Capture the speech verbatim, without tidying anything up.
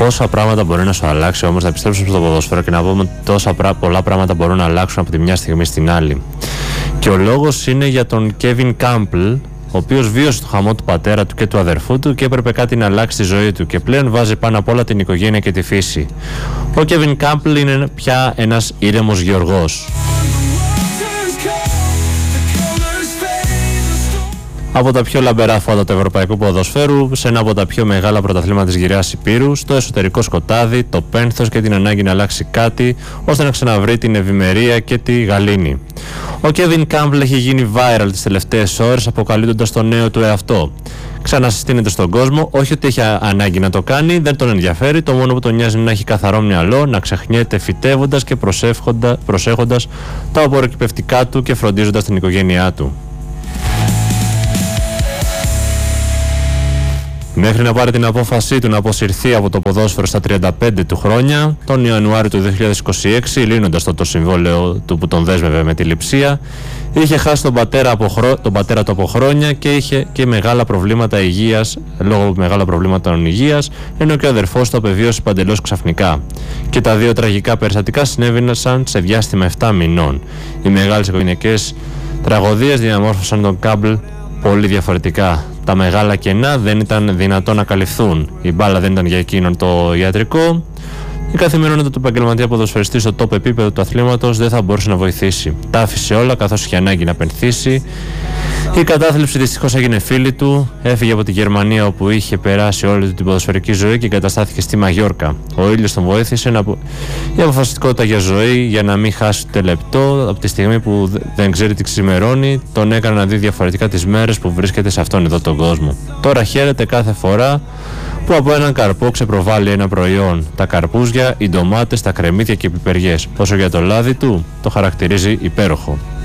Πόσα πράγματα μπορεί να σου αλλάξει όμως, να επιστρέψουμε στο ποδόσφαιρο και να πούμε ότι τόσα πολλά πράγματα μπορούν να αλλάξουν από τη μια στιγμή στην άλλη. Και ο λόγος είναι για τον Kevin Campbell, ο οποίος βίωσε το χαμό του πατέρα του και του αδερφού του και έπρεπε κάτι να αλλάξει στη ζωή του και πλέον βάζει πάνω απ' όλα την οικογένεια και τη φύση. Ο Kevin Campbell είναι πια ένας ήρεμος γεωργός. Από τα πιο λαμπερά φώτα του ευρωπαϊκού ποδοσφαίρου σε ένα από τα πιο μεγάλα πρωταθλήματα της γυραιάς Υπήρου, στο εσωτερικό σκοτάδι, το πένθος και την ανάγκη να αλλάξει κάτι ώστε να ξαναβρει την ευημερία και τη γαλήνη. Ο Kevin Campbell έχει γίνει viral τις τελευταίες ώρες αποκαλύπτοντας το νέο του εαυτό. Ξανασυστήνεται στον κόσμο, όχι ότι έχει ανάγκη να το κάνει, δεν τον ενδιαφέρει, το μόνο που τον νοιάζει είναι να έχει καθαρό μυαλό, να ξεχνιέται φυτεύοντας και προσέχοντας τα απορροκυπευτικά του και φροντίζοντας την οικογένειά του. Μέχρι να πάρει την απόφασή του να αποσυρθεί από το ποδόσφαιρο στα τριάντα πέντε του χρόνια, τον Ιανουάριο του δύο χιλιάδες είκοσι έξι, λύνοντας το, το συμβόλαιο του που τον δέσμευε με τη λειψία, είχε χάσει τον πατέρα, από χρό... τον πατέρα του από χρόνια και είχε και μεγάλα προβλήματα υγείας, λόγω μεγάλα προβλήματων υγείας, ενώ και ο αδερφός του απεβίωσε παντελώς ξαφνικά. Και τα δύο τραγικά περιστατικά συνέβαιναν σε διάστημα επτά μηνών. Οι μεγάλες οικογενειακές τραγωδίες διαμόρφωσαν τον Campbell πολύ διαφορετικά. Τα μεγάλα κενά δεν ήταν δυνατόν να καλυφθούν. Η μπάλα δεν ήταν για εκείνον το ιατρικό. Η καθημερινότητα του επαγγελματία ποδοσφαιριστή στο top επίπεδο του αθλήματος δεν θα μπορούσε να βοηθήσει. Τα άφησε όλα καθώς είχε ανάγκη να πενθήσει. Η κατάθλιψη δυστυχώς έγινε φίλη του. Έφυγε από τη Γερμανία όπου είχε περάσει όλη του την ποδοσφαιρική ζωή και εγκαταστάθηκε στη Μαγιόρκα. Ο ήλιος τον βοήθησε να... η αποφασιστικότητα για ζωή, για να μην χάσει το λεπτό από τη στιγμή που δεν ξέρει τι ξημερώνει, τον έκανε να δει διαφορετικά τις μέρες που βρίσκεται σε αυτόν εδώ τον κόσμο. Τώρα χαίρεται κάθε φορά που από έναν καρπό ξεπροβάλλει ένα προϊόν. Τα καρπούζια, οι ντομάτες, τα κρεμμύδια και οι πιπεριές. Όσο για το λάδι του, το χαρακτηρίζει υπέροχο.